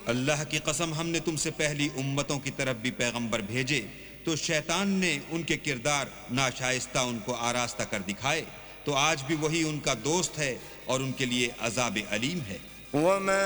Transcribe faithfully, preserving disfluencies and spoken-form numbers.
अल्लाह की कसम, हमने तुमसे पहली उम्मतों की तरफ भी पैगंबर भेजे, तो शैतान ने उनके किरदार नाशाइस्ता उनको आरास्ता कर दिखाए, तो आज भी वही उनका दोस्त है और उनके लिए अजाब अलीम है।